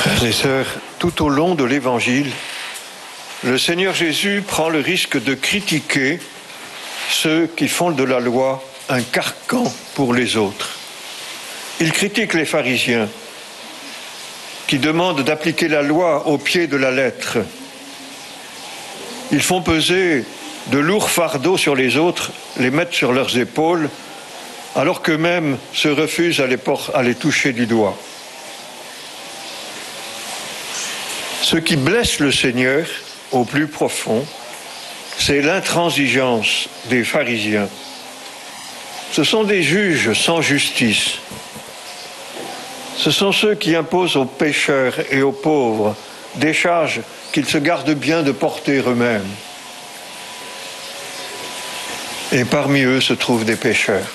Frères et sœurs, tout au long de l'Évangile, le Seigneur Jésus prend le risque de critiquer ceux qui font de la loi un carcan pour les autres. Il critique les pharisiens qui demandent d'appliquer la loi au pied de la lettre. Ils font peser de lourds fardeaux sur les autres, les mettent sur leurs épaules, alors qu'eux-mêmes se refusent à les toucher du doigt. Ce qui blesse le Seigneur au plus profond, c'est l'intransigeance des pharisiens. Ce sont des juges sans justice. Ce sont ceux qui imposent aux pécheurs et aux pauvres des charges qu'ils se gardent bien de porter eux-mêmes. Et parmi eux se trouvent des pécheurs.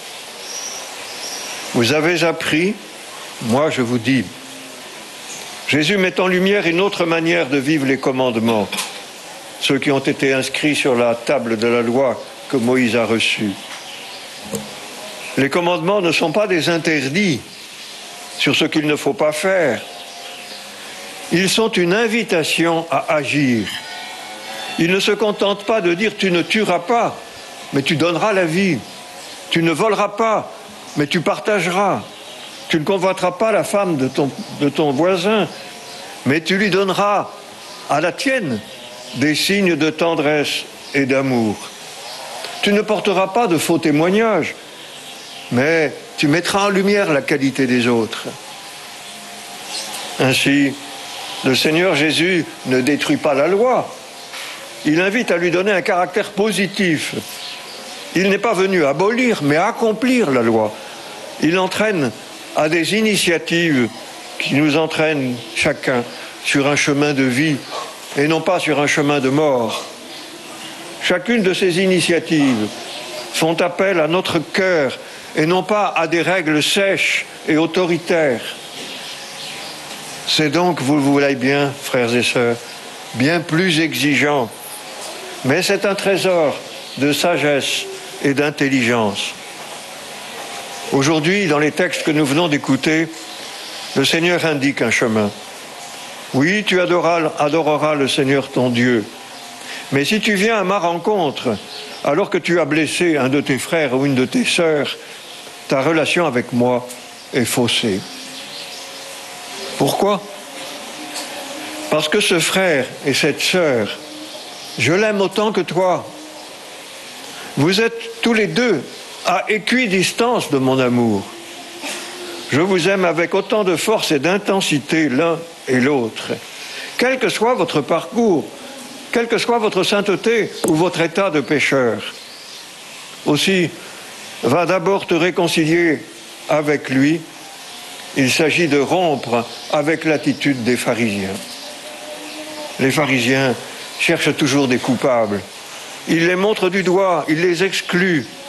Vous avez appris, moi je vous dis, Jésus met en lumière une autre manière de vivre les commandements, ceux qui ont été inscrits sur la table de la loi que Moïse a reçue. Les commandements ne sont pas des interdits sur ce qu'il ne faut pas faire. Ils sont une invitation à agir. Ils ne se contentent pas de dire « tu ne tueras pas », mais tu donneras la vie. Tu ne voleras pas, mais tu partageras. Tu ne convoiteras pas la femme de ton voisin, mais tu lui donneras à la tienne des signes de tendresse et d'amour. Tu ne porteras pas de faux témoignages, mais tu mettras en lumière la qualité des autres. Ainsi, le Seigneur Jésus ne détruit pas la loi. Il invite à lui donner un caractère positif. Il n'est pas venu abolir, mais accomplir la loi. Il entraîne à des initiatives qui nous entraînent chacun sur un chemin de vie et non pas sur un chemin de mort. Chacune de ces initiatives font appel à notre cœur et non pas à des règles sèches et autoritaires. C'est donc, vous le voulez bien, frères et sœurs, bien plus exigeant, mais c'est un trésor de sagesse et d'intelligence. Aujourd'hui, dans les textes que nous venons d'écouter, le Seigneur indique un chemin. Oui, tu adoreras le Seigneur ton Dieu. Mais si tu viens à ma rencontre, alors que tu as blessé un de tes frères ou une de tes sœurs, ta relation avec moi est faussée. Pourquoi ? Parce que ce frère et cette sœur, je l'aime autant que toi. Vous êtes tous les deux à équidistance de mon amour. Je vous aime avec autant de force et d'intensité l'un et l'autre. Quel que soit votre parcours, quelle que soit votre sainteté ou votre état de pécheur. Aussi, va d'abord te réconcilier avec lui. Il s'agit de rompre avec l'attitude des pharisiens. Les pharisiens cherchent toujours des coupables. Ils les montrent du doigt, ils les excluent.